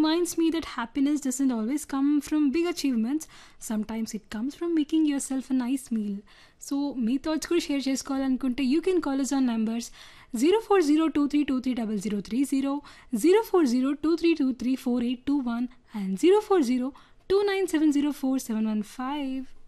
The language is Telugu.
reminds me that happiness doesn't always come from big achievements. Sometimes it comes from making yourself a nice meal. So me thoughts కూడా షేర్ చేసుకోవాలనుకుంటే you can call us on numbers 04023230030, 04023234821 and 04029704715.